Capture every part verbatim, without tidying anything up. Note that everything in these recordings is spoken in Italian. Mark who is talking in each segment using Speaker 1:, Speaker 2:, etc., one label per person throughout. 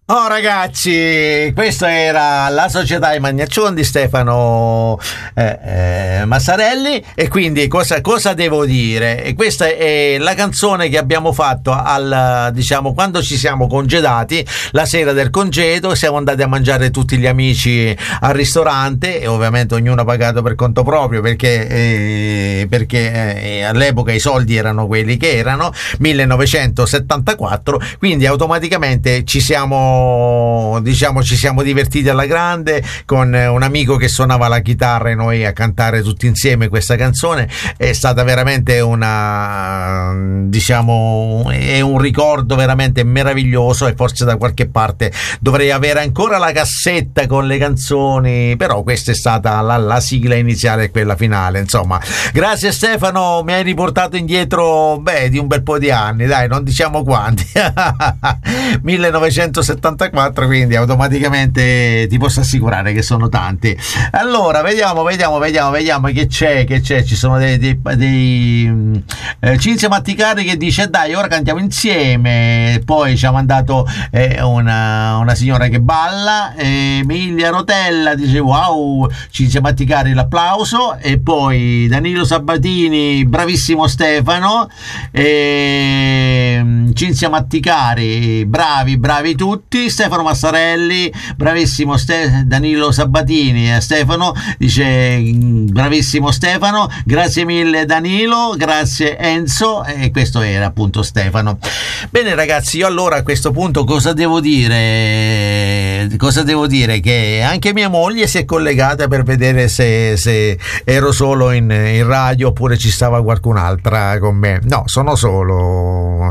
Speaker 1: Oh ragazzi, questa era La Società ai Magnaccion di Stefano eh, eh, Massarelli. E quindi cosa, cosa devo dire? E questa è la canzone che abbiamo fatto al, diciamo, quando ci siamo congedati, la sera del congedo. Siamo andati a mangiare tutti gli amici al ristorante e ovviamente ognuno ha pagato per conto proprio, perché, eh, perché eh, all'epoca i soldi erano quelli che erano, millenovecentosettantaquattro, quindi automaticamente ci siamo diciamo ci siamo divertiti alla grande con un amico che suonava la chitarra e noi a cantare tutti insieme questa canzone. È stata veramente una, diciamo, è un ricordo veramente meraviglioso, e forse da qualche parte dovrei avere ancora la cassetta con le canzoni, però questa è stata la, la sigla iniziale e quella finale. Insomma, grazie Stefano, mi hai riportato indietro, beh, di un bel po' di anni, dai, non diciamo quanti. millenovecentosettantaquattro, quindi automaticamente ti posso assicurare che sono tanti. Allora vediamo vediamo vediamo vediamo che c'è che c'è ci sono dei, dei, dei eh, Cinzia Matticari che dice dai ora cantiamo insieme. Poi ci ha mandato eh, una, una signora che balla, eh, Emilia Rotella dice wow, Cinzia Matticari l'applauso. E poi Danilo Sabatini, bravissimo Stefano, eh, Cinzia Matticari, bravi bravi tutti. Stefano Massarelli, bravissimo Ste- Danilo Sabatini, eh, Stefano dice bravissimo Stefano, grazie mille Danilo, grazie Enzo. E questo era appunto Stefano. Bene ragazzi, io allora a questo punto cosa devo dire? Cosa devo dire? Che anche mia moglie si è collegata per vedere se, se ero solo in, in radio oppure ci stava qualcun'altra con me. No, sono solo.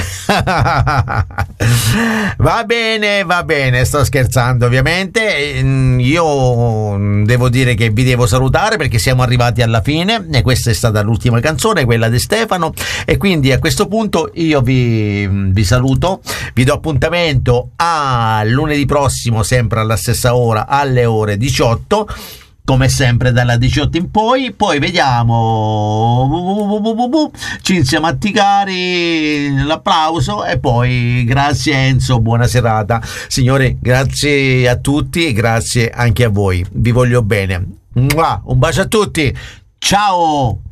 Speaker 1: Va bene, va bene, sto scherzando ovviamente. Io devo dire che vi devo salutare perché siamo arrivati alla fine e questa è stata l'ultima canzone, quella di Stefano, e quindi a questo punto io vi, vi saluto, vi do appuntamento a lunedì prossimo sempre alla stessa ora alle ore diciotto, come sempre dalla diciotto in poi. Poi vediamo Cinzia Matticari, l'applauso, e poi grazie Enzo, buona serata signori, grazie a tutti e grazie anche a voi, vi voglio bene. Un bacio a tutti, ciao.